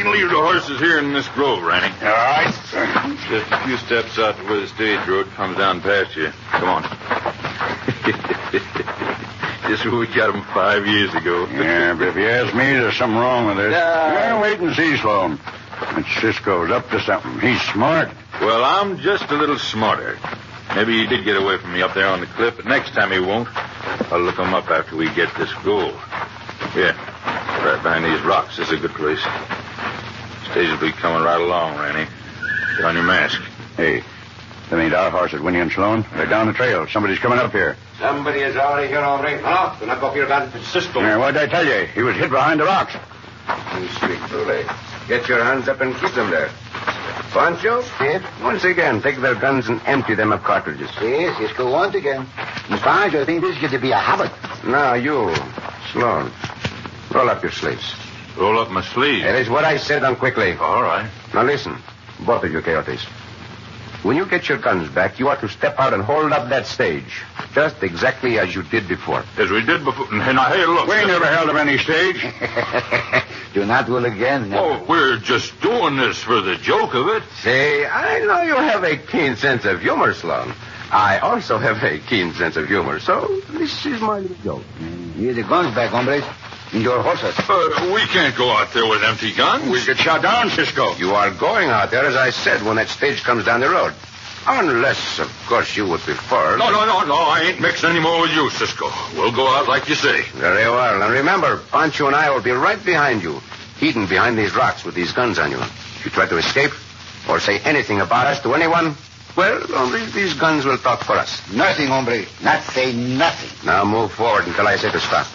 can leave the horses here in this grove, Ranny. All right. Just a few steps out to where the stage road comes down past you. Come on. Just where we got him 5 years ago. Yeah, but if you ask me, there's something wrong with this. Yeah, wait and see, Sloan. And Cisco's up to something. He's smart. Well, I'm just a little smarter. Maybe he did get away from me up there on the cliff, but next time he won't. I'll look him up after we get this gold. Yeah, right behind these rocks. This is a good place. Stage will be coming right along, Ranny. Put on your mask. Hey, that ain't our horses, Winnie and Sloan. They're down the trail. Somebody's coming up here. Somebody is already here, hombre. Hello? Do not go for your gun. Cisco. Yeah, what did I tell you? He was hid behind the rocks. You speak too late. Get your hands up and keep them there. Pancho? Yes? Once again, take their guns and empty them of cartridges. Yes, Cisco, once again. In fact, I think this is going to be a habit. Now, you, Sloan, roll up your sleeves. Roll up my sleeve. That is what I said on quickly. All right. Now, listen, both of you coyotes. When you get your guns back, you ought to step out and hold up that stage. Just exactly as you did before. As we did before. Now, hey, look. We never held him any stage. Do not will again. No. Oh, we're just doing this for the joke of it. Say, I know you have a keen sense of humor, Sloan. I also have a keen sense of humor, so this is my little joke. Here's the guns back, hombres. And your horses. We can't go out there with empty guns. We get shot down, Cisco. You are going out there, as I said, when that stage comes down the road. Unless, of course, you would prefer... No. I ain't mixing any more with you, Cisco. We'll go out like you say. Very well. And remember, Pancho and I will be right behind you, hidden behind these rocks with these guns on you. If you try to escape or say anything about us to anyone, well, only these guns will talk for us. Nothing, hombre. Not say nothing. Now move forward until I say to stop.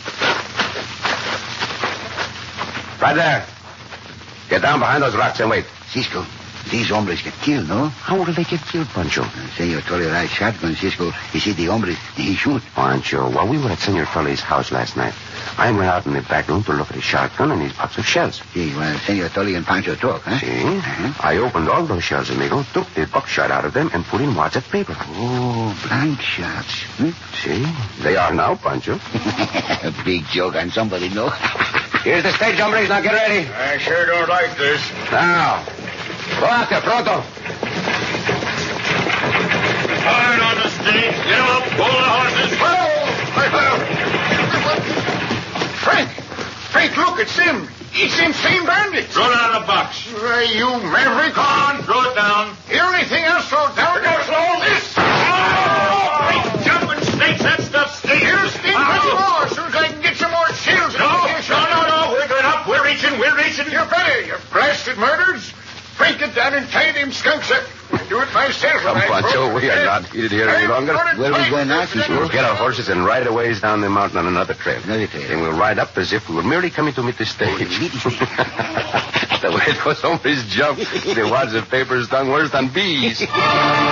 Right there. Get down behind those rocks and wait. Cisco, these hombres get killed, no? How will they get killed, Pancho? Senor Tully right shotgun, Cisco. He see the hombres, and he shoot. Pancho, while we were at Senor Tully's house last night, I went out in the back room to look at his shotgun and his box of shells. See, well, Senor Tully and Pancho talk, huh? See? I opened all those shells, amigo, took the buckshot out of them, and put in wads of paper. Oh, blank shots. See? They are now, Pancho. A big joke on somebody, no? Here's the stage, hombres. Now get ready. I sure don't like this. Now, go out there, pronto. Hard on the stage. Get him up. Pull the horses. Frank, look, it's him. It's him, same bandit. Throw it out of the box. You maverick. Come on, throw it down. Hear anything else, throw it down. Go slow. This. Great jumping snakes, that stuff stinks. Here's Steve more. As soon as I can get some more shields. No. We're going up. We're reaching. You better, you blasted murderers. Frank, get down and tie them skunks up. I do it myself. Come, Pancho, we are not needed here any longer. Where are we going now, Cisco? We'll get our horses and ride a ways down the mountain on another trail. Another trail. And we'll ride up as if we were merely coming to meet the stage. The way those hombres jumped, the wads of paper stung worse than bees.